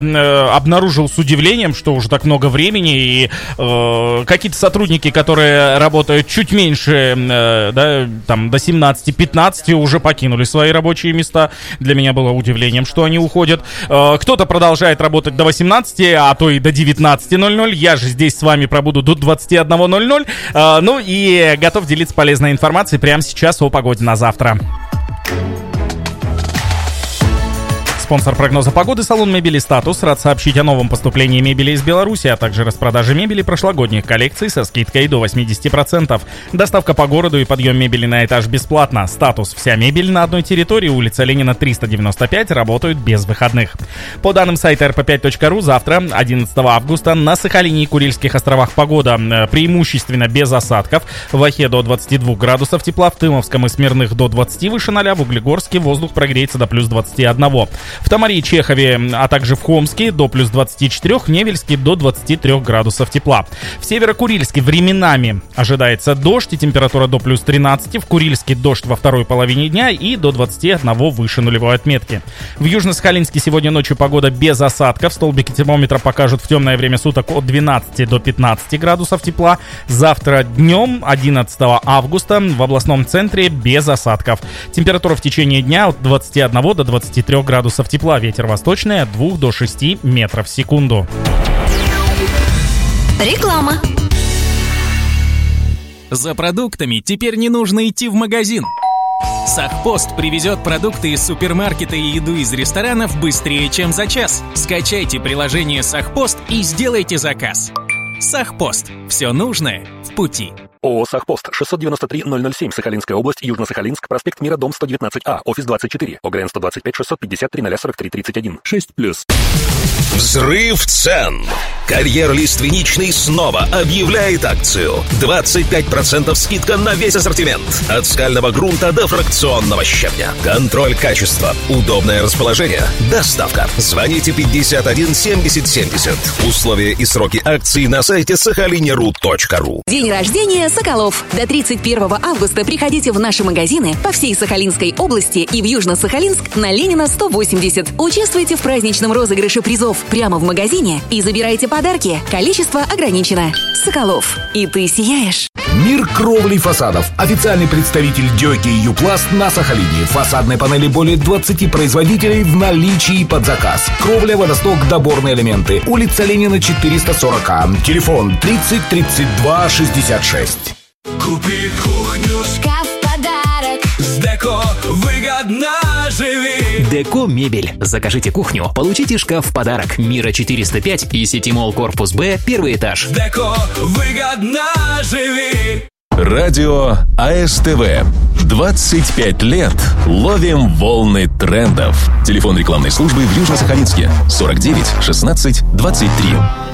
обнаружил с удивлением, что уже так много времени, и какие-то сотрудники, которые работают чуть меньше, да, там, до 17-15, уже покинули свои рабочие места. Для меня было удивлением, что они уходят. Кто-то продолжает работать до 18, а то и до 19:00. Я же здесь с вами пробуду до 21:00. Ну и готов делиться полезной информацией прямо сейчас о погоде на завтра. Спонсор прогноза погоды — салон мебели «Статус». Рад сообщить о новом поступлении мебели из Беларуси, а также распродаже мебели прошлогодних коллекций со скидкой до 80%. Доставка по городу и подъем мебели на этаж бесплатно. «Статус». Вся мебель на одной территории, улица Ленина, 395, работают без выходных. По данным сайта rp5.ru, завтра, 11 августа, на Сахалине и Курильских островах погода преимущественно без осадков. В Охе до 22 градусов тепла, в Тымовском и Смирных до 20 выше 0, в Углегорске воздух прогреется до плюс 21. В Тамаре и Чехове, а также в Хомске до плюс 24, в Невельске до 23 градусов тепла. В Северо-Курильске временами ожидается дождь и температура до плюс 13, в Курильске дождь во второй половине дня и до 21 выше нулевой отметки. В Южно-Сахалинске сегодня ночью погода без осадков, столбики термометра покажут в темное время суток от 12 до 15 градусов тепла. Завтра днем, 11 августа, в областном центре без осадков. Температура в течение дня от 21 до 23 градусов тепла, ветер восточный от 2 до 6 метров в секунду. Реклама. За продуктами теперь не нужно идти в магазин. Сахпост привезет продукты из супермаркета и еду из ресторанов быстрее, чем за час. Скачайте приложение Сахпост и сделайте заказ. Сахпост. Все нужное в пути. ООО «Сахпост», 693-007, Сахалинская область, Южно-Сахалинск, проспект Мира, дом 119А, офис 24, ОГРН 125-653-043-31, 6+. Взрыв цен. Карьер Лиственничный снова объявляет акцию. 25% скидка на весь ассортимент. От скального грунта до фракционного щебня. Контроль качества, удобное расположение, доставка. Звоните 51 70 70. Условия и сроки акции на сайте сахалинеру.ру. День рождения Соколов. До 31 августа приходите в наши магазины по всей Сахалинской области и в Южно-Сахалинск на Ленина 180. Участвуйте в праздничном розыгрыше призов прямо в магазине и забирайте подарки. Количество ограничено. Соколов. И ты сияешь. Мир кровли фасадов. Официальный представитель Дёки и Юпласт на Сахалине. Фасадной панели более 20 производителей в наличии под заказ. Кровля, водосток, доборные элементы. Улица Ленина, 440. Телефон 30 32 66. Купи кухню, Шкаф в подарок. с Деко выгодно живи. Деко мебель. Закажите кухню, получите шкаф в подарок. Мира 405 и Ситимолл корпус Б, первый этаж. Деко выгодно живи. Радио АСТВ. 25 лет ловим волны трендов. Телефон рекламной службы в Южно-Сахалинске 49 16 23.